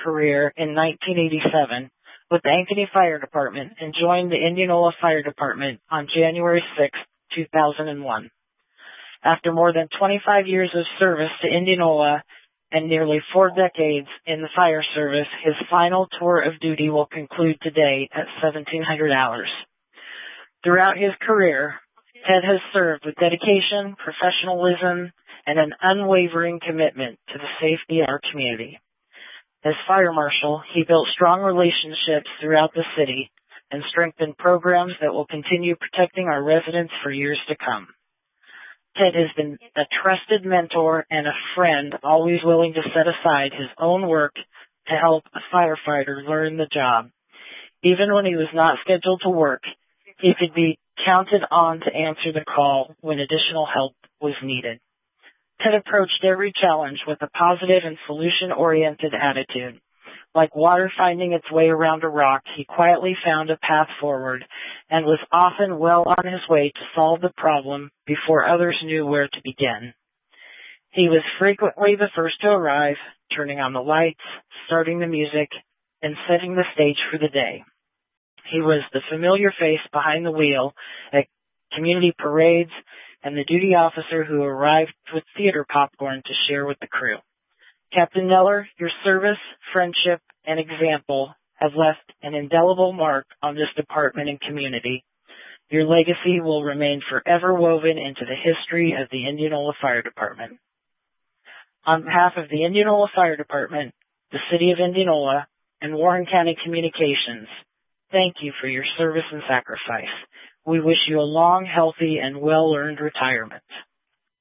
career in 1987 with the Ankeny Fire Department and joined the Indianola Fire Department on January 6, 2001. After more than 25 years of service to Indianola and nearly 4 decades in the fire service, his final tour of duty will conclude today at 1700 hours. Throughout his career, Ted has served with dedication, professionalism, and an unwavering commitment to the safety of our community. As fire marshal, he built strong relationships throughout the city and strengthened programs that will continue protecting our residents for years to come. Ted has been a trusted mentor and a friend, always willing to set aside his own work to help a firefighter learn the job. Even when he was not scheduled to work, he could be counted on to answer the call when additional help was needed. Ted approached every challenge with a positive and solution-oriented attitude. Like water finding its way around a rock, he quietly found a path forward and was often well on his way to solve the problem before others knew where to begin. He was frequently the first to arrive, turning on the lights, starting the music, and setting the stage for the day. He was the familiar face behind the wheel at community parades and the duty officer who arrived with theater popcorn to share with the crew. Captain Neller, your service, friendship, and example have left an indelible mark on this department and community. Your legacy will remain forever woven into the history of the Indianola Fire Department. On behalf of the Indianola Fire Department, the City of Indianola, and Warren County Communications, thank you for your service and sacrifice. We wish you a long, healthy, and well-earned retirement.